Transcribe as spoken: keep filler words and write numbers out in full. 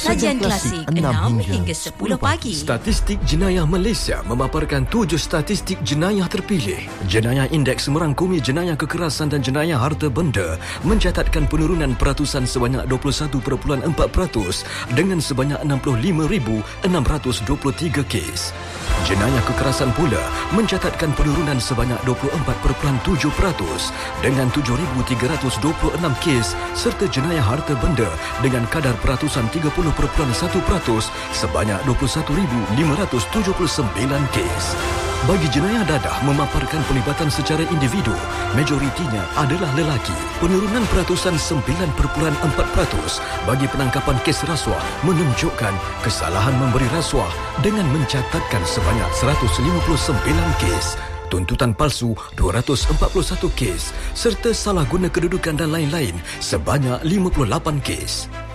Sajian klasik enam hingga sepuluh pagi. Statistik Jenayah Malaysia memaparkan tujuh statistik jenayah terpilih. Jenayah Indeks merangkumi jenayah kekerasan dan jenayah harta benda mencatatkan penurunan peratusan sebanyak dua puluh satu perpuluhan empat peratus dengan sebanyak enam puluh lima ribu enam ratus dua puluh tiga kes. Jenayah kekerasan pula mencatatkan penurunan sebanyak dua puluh empat perpuluhan tujuh peratus dengan tujuh ribu tiga ratus dua puluh enam kes serta jenayah harta benda dengan kadar peratusan tiga puluh perpuluhan satu peratus sebanyak dua puluh satu ribu lima ratus tujuh puluh sembilan kes. Bagi jenayah dadah memaparkan pelibatan secara individu, majoritinya adalah lelaki. Penurunan peratusan sembilan perpuluhan empat peratus bagi penangkapan kes rasuah menunjukkan kesalahan memberi rasuah dengan mencatatkan sebanyak seratus lima puluh sembilan kes. Tuntutan palsu dua ratus empat puluh satu kes serta salah guna kedudukan dan lain-lain sebanyak lima puluh lapan kes.